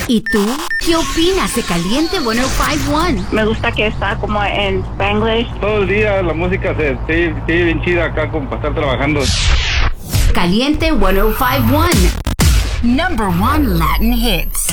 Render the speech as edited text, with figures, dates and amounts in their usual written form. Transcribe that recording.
¿Y tú? ¿Qué opinas de Caliente 105.1? Me gusta que está como en Spanglish. Todo el día la música se sigue bien chida acá como para estar trabajando. Caliente 105.1. Number 1 Latin hits.